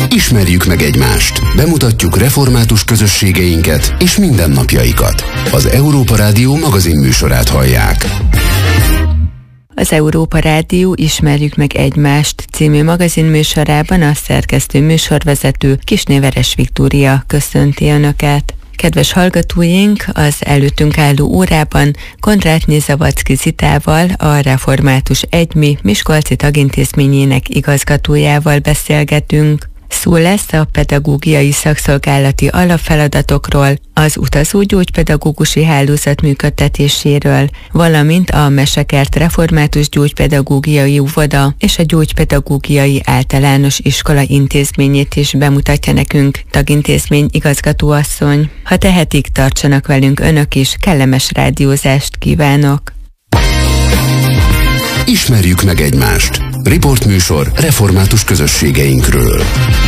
Ismerjük meg egymást. Bemutatjuk református közösségeinket és mindennapjaikat. Az Európa Rádió magazinműsorát hallják. Az Európa Rádió Ismerjük meg egymást című magazinműsorában a szerkesztő műsorvezető Kisné-Veres Viktória köszönti Önöket. Kedves hallgatóink, az előttünk álló órában Kondrátnyi Zavadzki Zitával, a Református Egymi Miskolci Tagintézményének igazgatójával beszélgetünk. Szó lesz a pedagógiai szakszolgálati alapfeladatokról, az utazó gyógypedagógusi hálózat működtetéséről, valamint a Mesekert Református Gyógypedagógiai Óvoda és a Gyógypedagógiai Általános Iskola intézményét is bemutatja nekünk tagintézmény igazgatóasszony. Ha tehetik, tartsanak velünk Önök is, kellemes rádiózást kívánok! Ismerjük meg egymást. Riportműsor református közösségeinkről.